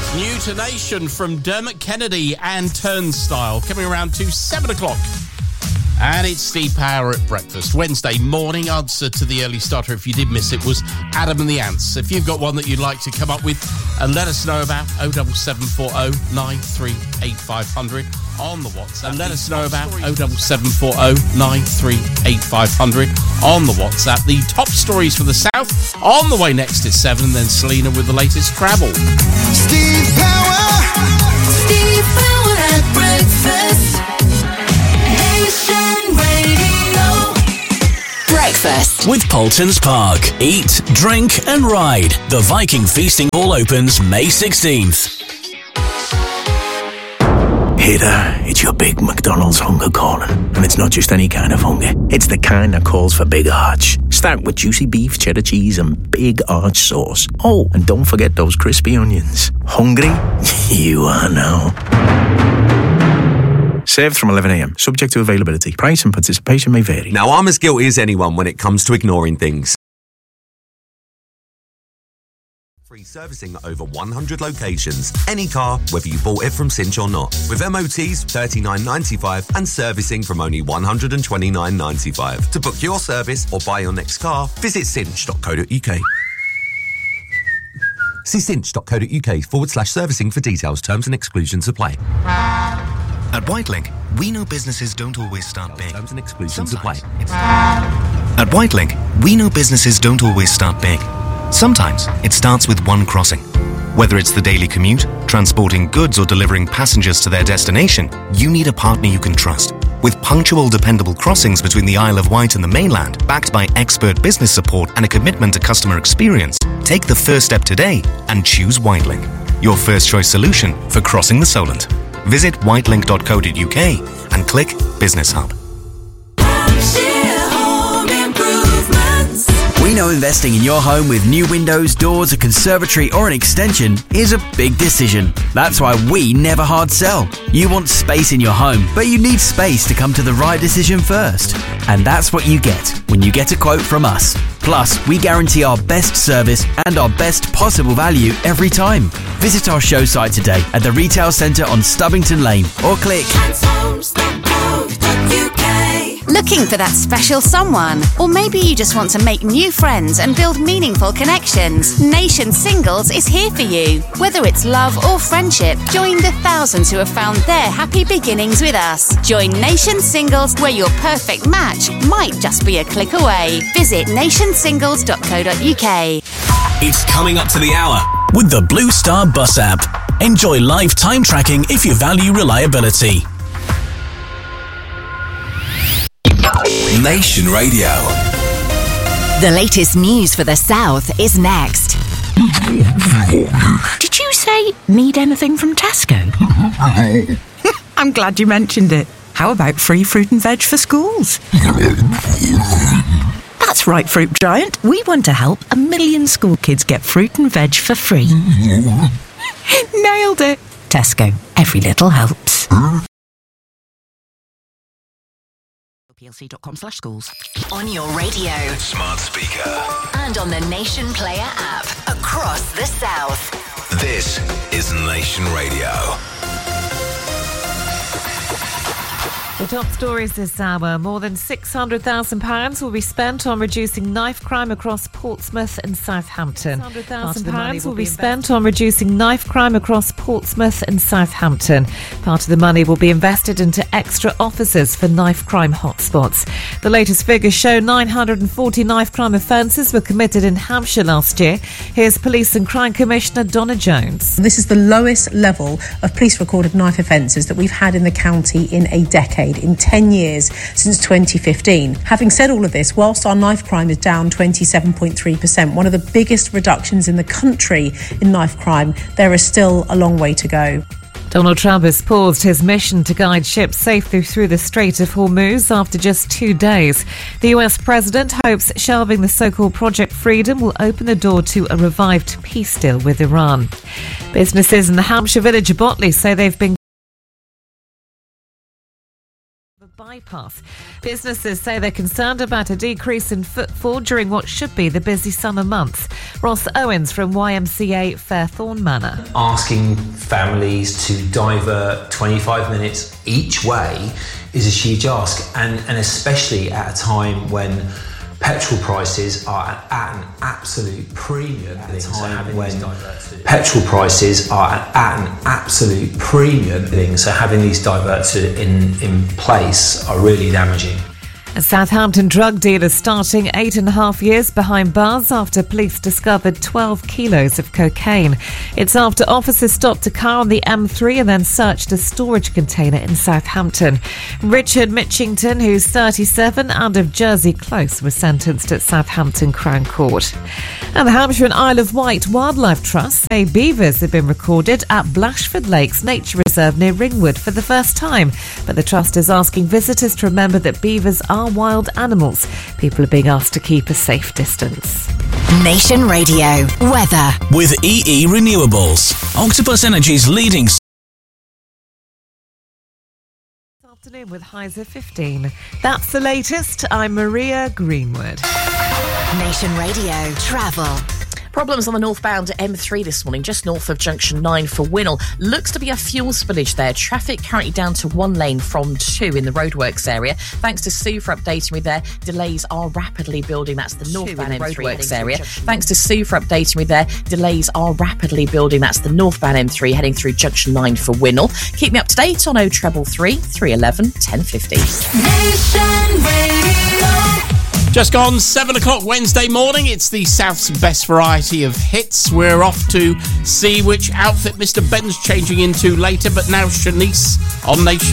New to Nation from Dermot Kennedy and Turnstile, coming around to 7 o'clock. And it's Steve Power at breakfast. Wednesday morning, answer to the early starter, if you did miss it, was Adam and the Ants. If you've got one that you'd like to come up with and let us know about, 07740 938 500 on the WhatsApp. And let us know about 07740 938 500 on the WhatsApp. The top stories for the South on the way next is 7, and then Selena with the latest travel. Steve Power at breakfast. Nation Radio. Breakfast with Paultons Park. Eat, drink and ride. The Viking Feasting Hall opens May 16th. Hey there, it's your big McDonald's hunger calling. And it's not just any kind of hunger. It's the kind that calls for big arch. Start with juicy beef, cheddar cheese and big arch sauce. Oh, and don't forget those crispy onions. Hungry? You are now. Served from 11 a.m, subject to availability. Price and participation may vary. Now, I'm as guilty as anyone when it comes to ignoring things. Free servicing at over 100 locations. Any car, whether you bought it from Cinch or not. With MOTs $39.95 and servicing from only $129.95. To book your service or buy your next car, visit cinch.co.uk. See cinch.co.uk/servicing for details, terms and exclusions apply. At Whitelink, we know businesses don't always start big. Terms and exclusions apply. At Whitelink, we know businesses don't always start big. Sometimes it starts with one crossing. Whether it's the daily commute, transporting goods or delivering passengers to their destination, you need a partner you can trust. With punctual, dependable crossings between the Isle of Wight and the mainland, backed by expert business support and a commitment to customer experience, take the first step today and choose Whitelink, your first choice solution for crossing the Solent. Visit whitelink.co.uk and click Business Hub. We know investing in your home with new windows, doors, a conservatory or an extension is a big decision. That's why we never hard sell. You want space in your home, but you need space to come to the right decision first. And that's what you get when you get a quote from us. Plus, we guarantee our best service and our best possible value every time. Visit our show site today at the Retail Centre on Stubbington Lane or click. Looking for that special someone? Or maybe you just want to make new friends and build meaningful connections? Nation Singles is here for you. Whether it's love or friendship, join the thousands who have found their happy beginnings with us. Join Nation Singles, where your perfect match might just be a click away. Visit nationsingles.co.uk. It's coming up to the hour with the Blue Star Bus app. Enjoy live time tracking if you value reliability. Nation Radio. The latest news for the South is next. Did you say need anything from Tesco? I'm glad you mentioned it. How about free fruit and veg for schools? That's right, Fruit Giant. We want to help 1 million school kids get fruit and veg for free. Nailed it. Tesco. Every little helps. plc.com/schools. On your radio, Smart speaker. and on the Nation Player app across the South. This is Nation Radio. The top stories this hour. More than £600,000 will be spent on reducing knife crime across Portsmouth and Southampton. £600,000 will be spent on reducing knife crime across Portsmouth and Southampton. Part of the money will be invested into extra officers for knife crime hotspots. The latest figures show 940 knife crime offences were committed in Hampshire last year. Here's Police and Crime Commissioner Donna Jones. This is the lowest level of police recorded knife offences that we've had in the county in a decade. In 10 years since 2015. Having said all of this, whilst our knife crime is down 27.3%, one of the biggest reductions in the country in knife crime, there is still a long way to go. Donald Trump has paused his mission to guide ships safely through the Strait of Hormuz after just 2 days. The US president hopes shelving the so-called Project Freedom will open the door to a revived peace deal with Iran. Businesses in the Hampshire village of Botley say they've been bypass. Businesses say they're concerned about a decrease in footfall during what should be the busy summer months. Ross Owens from YMCA Fairthorn Manor. Asking families to divert 25 minutes each way is a huge ask, and especially at a time when petrol prices are at an absolute premium. So having these diverted in place are really damaging. A Southampton drug dealer starting 8.5 years behind bars after police discovered 12 kilos of cocaine. It's after officers stopped a car on the M3 and then searched a storage container in Southampton. Richard Mitchington, who's 37 and of Jersey Close, was sentenced at Southampton Crown Court. And the Hampshire and Isle of Wight Wildlife Trust say beavers have been recorded at Blashford Lakes Nature Reserve near Ringwood for the first time. But the Trust is asking visitors to remember that beavers are wild animals. People are being asked to keep a safe distance. Nation Radio weather with EE Renewables, Octopus Energy's leading. Afternoon with highs of 15. That's the latest. I'm Maria Greenwood. Nation Radio travel. Problems on the northbound M3 this morning, just north of junction 9 for Winnell. Looks to be a fuel spillage there. Traffic currently down to 1 lane from 2 in the roadworks area. Thanks to Sue for updating me there. Delays are rapidly building. That's the northbound roadworks area. Thanks to Sue for updating me there. Delays are rapidly building. That's the northbound M3 heading through junction 9 for Winnell. Keep me up to date on 0333 311 1050. Nation Radio. Just gone 7 o'clock Wednesday morning. It's the South's best variety of hits. We're off to see which outfit Mr. Ben's changing into later. But now Shanice on Nation.